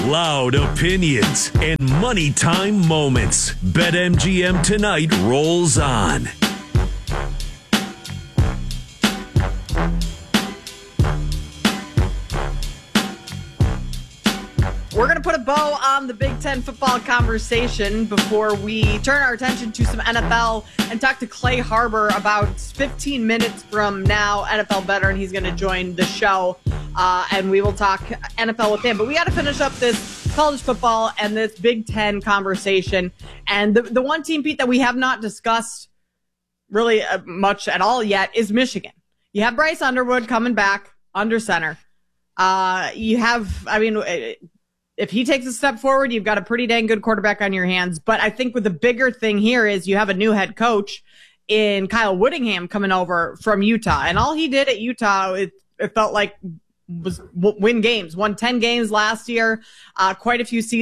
Loud opinions and money time moments. BetMGM tonight rolls on. We're going to put a bow on the Big Ten football conversation before we turn our attention to some NFL and talk to Clay Harbor about 15 minutes from now, NFL veteran. He's going to join the show, and we will talk NFL with him. But we got to finish up this college football and this Big Ten conversation. And the one team, Pete, that we have not discussed really much at all yet is Michigan. You have Bryce Underwood coming back under center. If he takes a step forward, you've got a pretty dang good quarterback on your hands. But I think with the bigger thing here is you have a new head coach in Kyle Whittingham coming over from Utah. And all he did at Utah, it felt like, was win games. Won 10 games last year, quite a few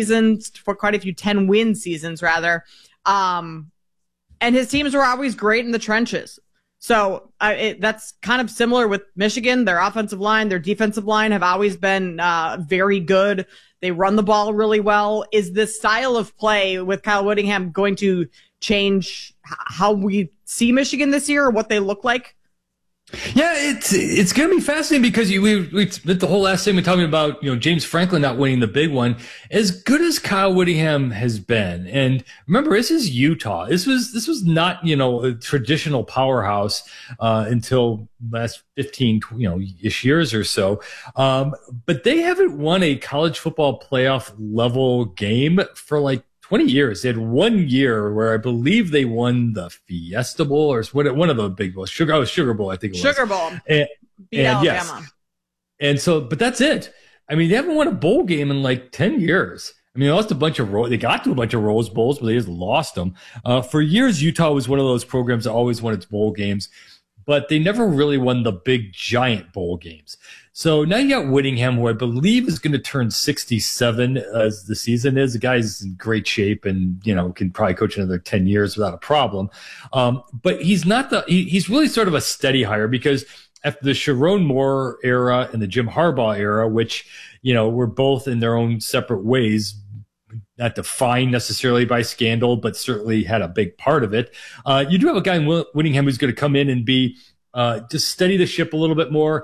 10-win seasons, rather. And his teams were always great in the trenches. So that's kind of similar with Michigan. Their offensive line, their defensive line have always been very good. They run the ball really well. Is this style of play with Kyle Whittingham going to change how we see Michigan this year or what they look like? Yeah, it's going to be fascinating because we spent the whole last segment talking about, James Franklin not winning the big one. As good as Kyle Whittingham has been, and remember, this is Utah. This was not, a traditional powerhouse until last 15, ish years or so. But they haven't won a college football playoff level game for like 20 years. They had 1 year where I believe they won the Fiesta Bowl or one of the big bowls. Sugar Bowl, I think it was. Sugar Bowl. And Alabama. Yes. And so, but that's it. I mean, they haven't won a bowl game in like 10 years. I mean, they lost they got to a bunch of Rose Bowls, but they just lost them. For years, Utah was one of those programs that always won its bowl games, but they never really won the big giant bowl games. So now you got Whittingham, who I believe is going to turn 67 as the season is. The guy's in great shape and, can probably coach another 10 years without a problem. But he's not he's really sort of a steady hire because after the Sharon Moore era and the Jim Harbaugh era, which, were both in their own separate ways, not defined necessarily by scandal, but certainly had a big part of it. You do have a guy in Whittingham who's going to come in and be just steady the ship a little bit more.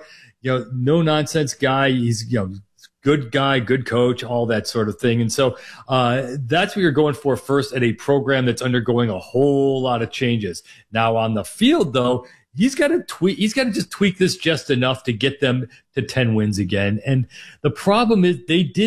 No nonsense guy. He's, good guy, good coach, all that sort of thing. And so that's what you're going for first at a program that's undergoing a whole lot of changes. Now on the field, though, he's got to just tweak this just enough to get them to 10 wins again. And the problem is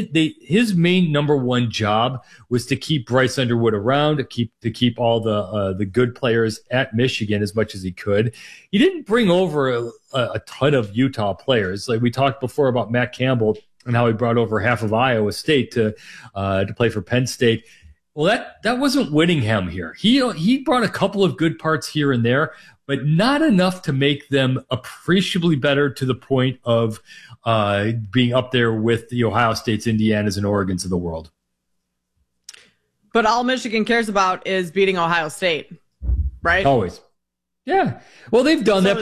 his main number one job was to keep Bryce Underwood around, to keep all the good players at Michigan as much as he could. He didn't bring over a ton of Utah players. Like we talked before about Matt Campbell and how he brought over half of Iowa State to play for Penn State. Well, that wasn't Whittingham here. He brought a couple of good parts here and there, but not enough to make them appreciably better to the point of being up there with the Ohio States, Indianas, and Oregons of the world. But all Michigan cares about is beating Ohio State, right? Always. Yeah. Well, they've done that, but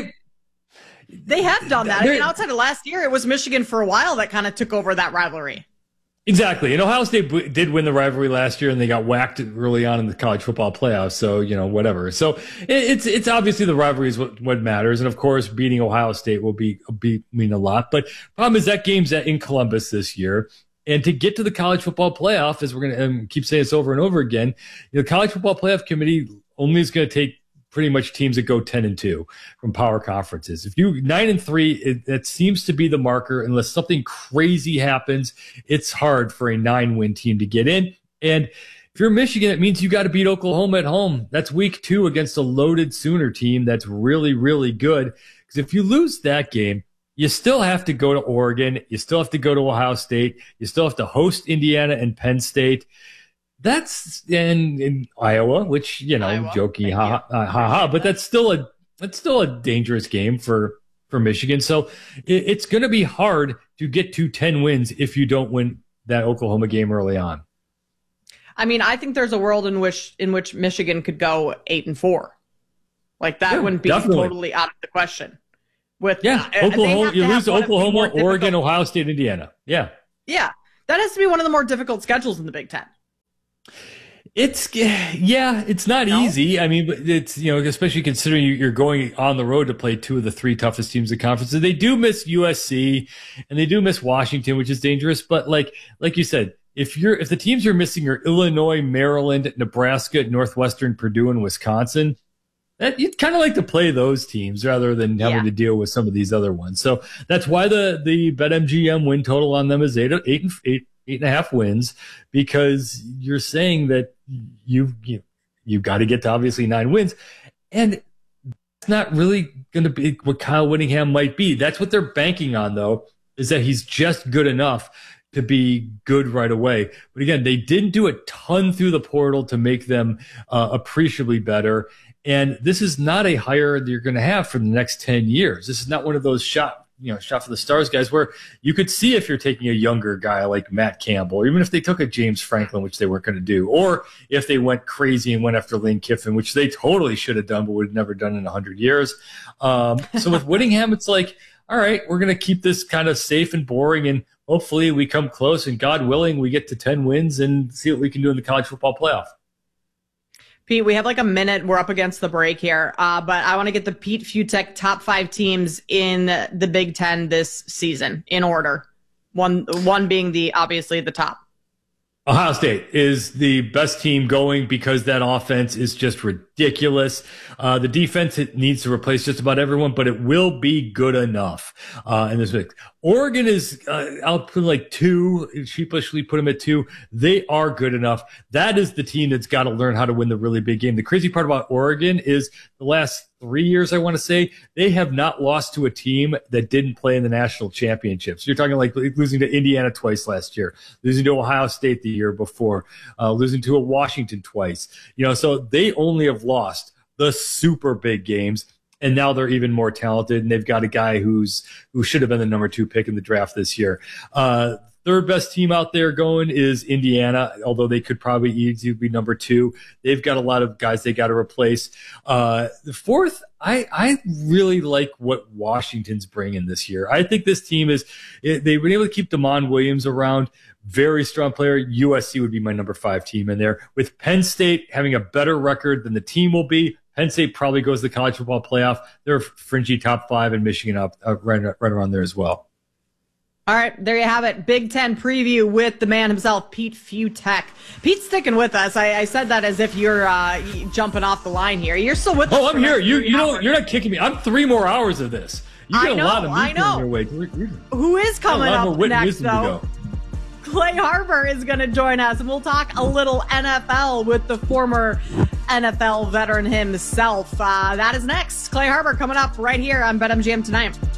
they have done that. I mean, outside of last year, it was Michigan for a while that kind of took over that rivalry. Exactly. And Ohio State did win the rivalry last year, and they got whacked early on in the college football playoffs. So, whatever. So it's obviously the rivalry is what matters. And of course, beating Ohio State will mean a lot. But problem is that game's in Columbus this year. And to get to the college football playoff, as we're going to keep saying this over and over again, the college football playoff committee only is going to take pretty much teams that go 10-2 from power conferences. If you 9-3, that seems to be the marker. Unless something crazy happens, it's hard for a 9-win team to get in. And if you're Michigan, it means you got to beat Oklahoma at home. That's week 2 against a loaded Sooner team that's really, really good. Because if you lose that game, you still have to go to Oregon. You still have to go to Ohio State. You still have to host Indiana and Penn State. That's in Iowa, which, jokey, ha, but that's still a dangerous game for Michigan. So it's going to be hard to get to 10 wins if you don't win that Oklahoma game early on. I mean, I think there's a world in which Michigan could go 8-4. Like that wouldn't be totally out of the question. Oklahoma, you lose to Oklahoma, Oregon, Ohio State, Indiana. Yeah. Yeah. That has to be one of the more difficult schedules in the Big Ten. It's not easy. I mean, it's, especially considering you're going on the road to play two of the three toughest teams in the conference. They do miss USC and they do miss Washington, which is dangerous. But like you said, if the teams you're missing are Illinois, Maryland, Nebraska, Northwestern, Purdue, and Wisconsin, that you'd kind of like to play those teams rather than having to deal with some of these other ones. So that's why the BetMGM win total on them is 8.5 wins, because you're saying that you've got to get to obviously 9 wins, and it's not really going to be what Kyle Whittingham might be. That's what they're banking on, though, is that he's just good enough to be good right away. But again, they didn't do a ton through the portal to make them appreciably better. And this is not a hire that you're going to have for the next 10 years. This is not one of those shot for the stars guys where you could see if you're taking a younger guy like Matt Campbell, or even if they took a James Franklin, which they weren't going to do, or if they went crazy and went after Lane Kiffin, which they totally should have done, but would have never done in 100 years. So with Whittingham, it's like, all right, we're going to keep this kind of safe and boring, and hopefully we come close, and God willing, we get to 10 wins and see what we can do in the college football playoff. Pete, we have like a minute. We're up against the break here. But I want to get the Pete Fiutak top 5 teams in the Big Ten this season in order. One being obviously the top. Ohio State is the best team going because that offense is just ridiculous. The defense, it needs to replace just about everyone, but it will be good enough in this mix. Oregon is, I'll put like 2, sheepishly put them at 2. They are good enough. That is the team that's got to learn how to win the really big game. The crazy part about Oregon is the last 3 years, I want to say, they have not lost to a team that didn't play in the national championships. You're talking like losing to Indiana twice last year, losing to Ohio State the year before, losing to Washington twice. So they only have lost the super big games. And now they're even more talented, and they've got a guy who should have been the number 2 pick in the draft this year. Third best team out there going is Indiana, although they could probably easily be number 2. They've got a lot of guys they got to replace. The fourth, I really like what Washington's bringing this year. I think this team they've been able to keep Damon Williams around. Very strong player. USC would be my number 5 team in there. With Penn State having a better record than the team will be, Penn State probably goes to the college football playoff. They're fringy top 5, and Michigan up right around there as well. All right, there you have it. Big Ten preview with the man himself, Pete Fiutak. Pete's sticking with us. I said that as if you're jumping off the line here. You're still with us. Oh, I'm here. You're not kicking me. I'm 3 more hours of this. You get a lot of meat on your way. Who is coming up next, though? Clay Harbor is going to join us, and we'll talk a little NFL with the former NFL veteran himself. That is next. Clay Harbor coming up right here on BetMGM Tonight.